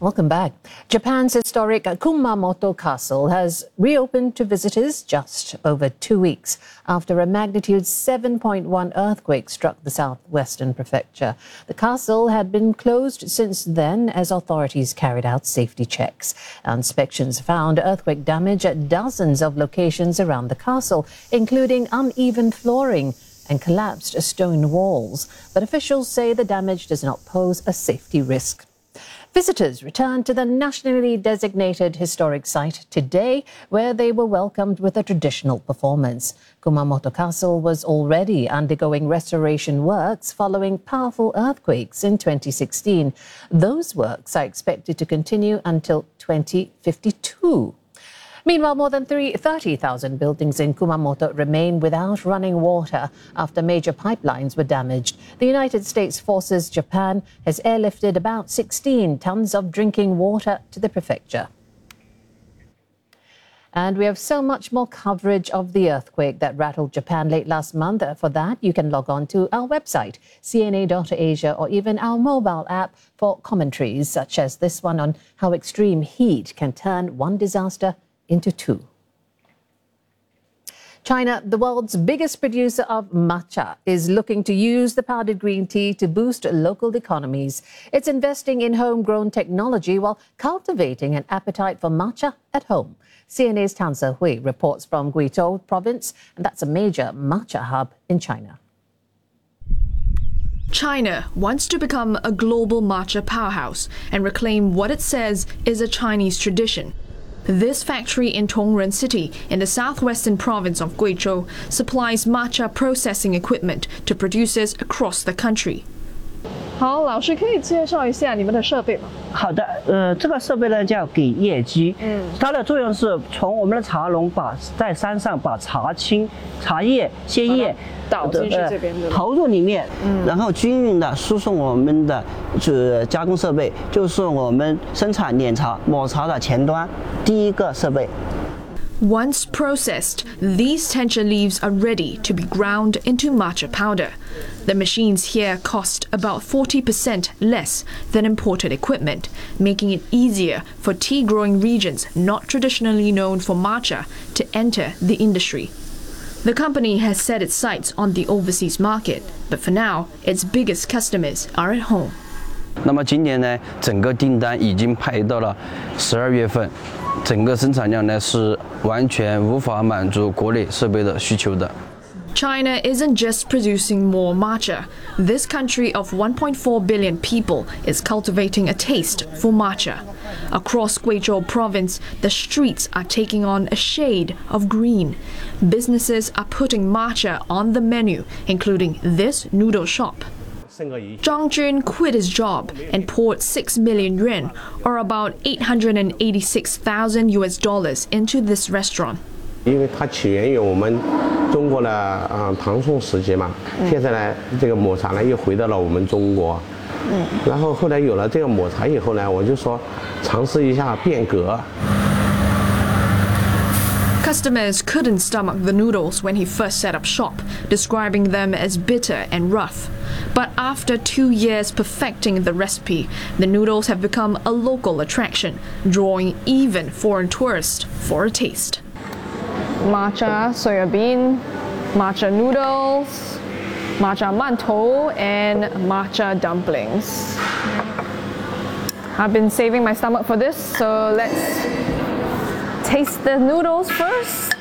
Welcome back. Japan's historic Kumamoto Castle has reopened to visitors just over 2 weeks after a magnitude 7.1 earthquake struck the southwestern prefecture. The castle had been closed since then as authorities carried out safety checks. Inspections found earthquake damage at dozens of locations around the castle, including uneven flooring and collapsed stone walls. But officials say the damage does not pose a safety risk. Visitors returned to the nationally designated historic site today, where they were welcomed with a traditional performance. Kumamoto Castle was already undergoing restoration works following powerful earthquakes in 2016. Those works are expected to continue until 2052. Meanwhile, more than 30,000 buildings in Kumamoto remain without running water after major pipelines were damaged. The United States Forces Japan has airlifted about 16 tons of drinking water to the prefecture. And we have so much more coverage of the earthquake that rattled Japan late last month. For that, you can log on to our website, cna.asia, or even our mobile app for commentaries such as this one on how extreme heat can turn one disaster into two. China, the world's biggest producer of matcha, is looking to use the powdered green tea to boost local economies. It's investing in homegrown technology while cultivating an appetite for matcha at home. CNA's Tan Se-hui reports from Guizhou province, and that's a major matcha hub in China. China wants to become a global matcha powerhouse and reclaim what it says is a Chinese tradition. This factory in Tongren City, in the southwestern province of Guizhou, supplies matcha processing equipment to producers across the country. 好，老师可以介绍一下你们的设备吗？ 好的，这个设备呢叫给叶机，它的作用是从我们的茶农在山上把茶青、茶叶、鲜叶倒进去这边的投入里面，然后均匀的输送我们的加工设备，就是我们生产碾茶、抹茶的前端第一个设备。 Once processed, these tencha leaves are ready to be ground into matcha powder. The machines here cost about 40% less than imported equipment, making it easier for tea-growing regions not traditionally known for matcha to enter the industry. The company has set its sights on the overseas market, but for now, its biggest customers are at home. 那么今年呢，整个订单已经排到了12月份。 整个生产量呢是完全无法满足国内设备的需求的。 China isn't just producing more matcha. This country of 1.4 billion people is cultivating a taste for matcha. Across Guizhou province, the streets are taking on a shade of green. Businesses are putting matcha on the menu, including this noodle shop. Zhang Jun quit his job and poured 6 million yuan, or about $886,000 US, into this restaurant. 因为它起源于我们中国的唐宋时期嘛，现在呢，这个抹茶呢又回到了我们中国。然后后来有了这个抹茶以后呢，我就说尝试一下变革。 Customers couldn't stomach the noodles when he first set up shop, describing them as bitter and rough. But after 2 years perfecting the recipe, the noodles have become a local attraction, drawing even foreign tourists for a taste. Matcha soya bean, matcha noodles, matcha mantou, and matcha dumplings. I've been saving my stomach for this, so let's taste the noodles first.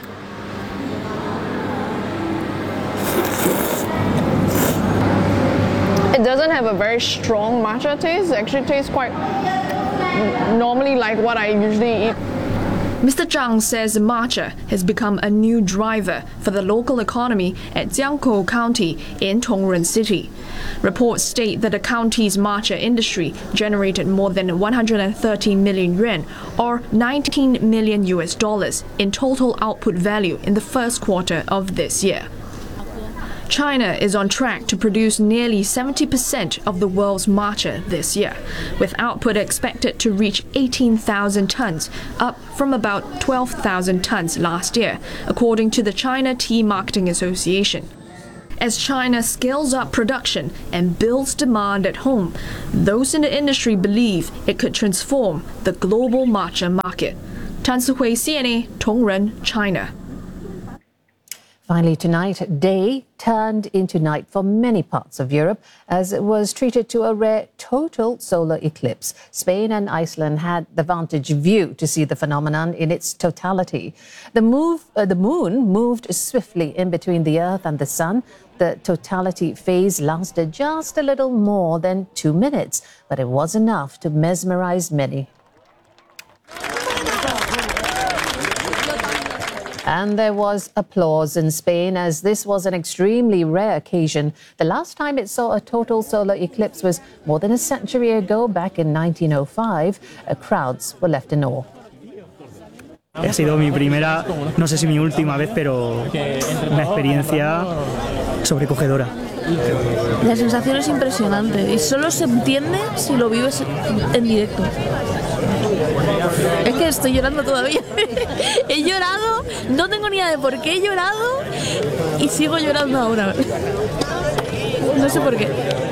It doesn't have a very strong matcha taste. It actually tastes quite normally like what I usually eat. Mr. Zhang says matcha has become a new driver for the local economy at Jiangkou County in Tongren City. Reports state that the county's matcha industry generated more than 130 million yuan, or $19 million US, in total output value in the first quarter of this year. China is on track to produce nearly 70% of the world's matcha this year, with output expected to reach 18,000 tons, up from about 12,000 tons last year, according to the China Tea Marketing Association. as China scales up production and builds demand at home. Those in the industry believe it could transform the global matcha market. Tan Sihui, CNA, Tongren, China. Finally tonight, day turned into night for many parts of Europe as it was treated to a rare total solar eclipse. Spain and Iceland had the vantage view to see the phenomenon in its totality. The moon moved swiftly in between the Earth and the Sun. The totality phase lasted just a little more than 2 minutes, but it was enough to mesmerize many. And there was applause in Spain as this was an extremely rare occasion. The last time it saw a total solar eclipse was more than a century ago, back in 1905. Crowds were left in awe. Ha sido mi primera, no sé si mi última vez, pero una experiencia sobrecogedora. La sensación es impresionante y solo se entiende si lo vives en directo. Es que estoy llorando todavía. He llorado, no tengo ni idea de por qué he llorado y sigo llorando ahora. No sé por qué.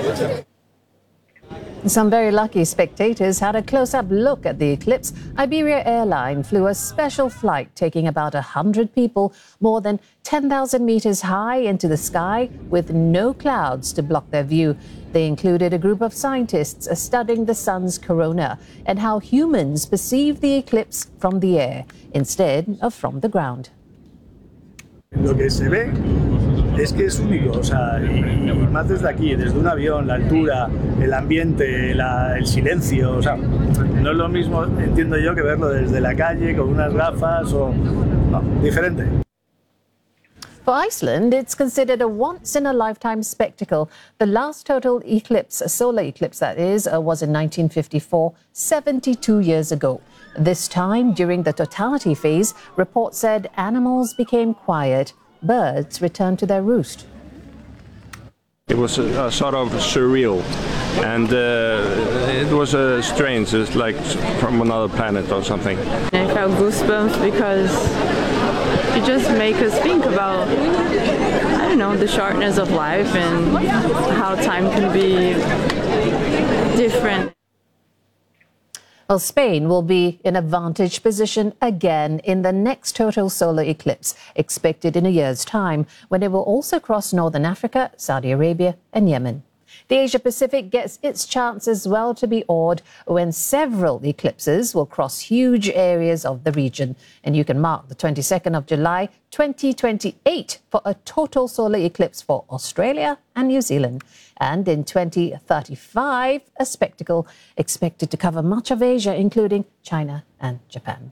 Some very lucky spectators had a close-up look at the eclipse. Iberia Airline flew a special flight taking about 100 people more than 10,000 meters high into the sky with no clouds to block their view. They included a group of scientists studying the sun's corona and how humans perceive the eclipse from the air instead of from the ground. Lo que se ve es que es único, o sea, y más desde aquí, desde un avión, la altura, el ambiente, el silencio, o sea, no es lo mismo, entiendo yo, que verlo desde la calle con unas gafas o no, diferente. For Iceland, it's considered a once-in-a-lifetime spectacle. The last total eclipse, a solar eclipse that is, was in 1954, 72 years ago. This time, during the totality phase, reports said animals became quiet. Birds returned to their roost. It was sort of surreal, and it was strange. It's like from another planet or something. I felt goosebumps because it just makes us think about, I don't know, the shortness of life and how time can be different. Well, Spain will be in a vantage position again in the next total solar eclipse, expected in a year's time, when it will also cross northern Africa, Saudi Arabia and Yemen. The Asia-Pacific gets its chance as well to be awed when several eclipses will cross huge areas of the region. And you can mark the 22nd of July 2028 for a total solar eclipse for Australia and New Zealand. And in 2035, a spectacle expected to cover much of Asia, including China and Japan.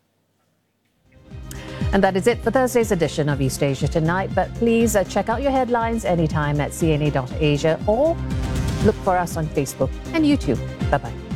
And that is it for Thursday's edition of East Asia Tonight. But please check out your headlines anytime at cna.asia or look for us on Facebook and YouTube. Bye-bye.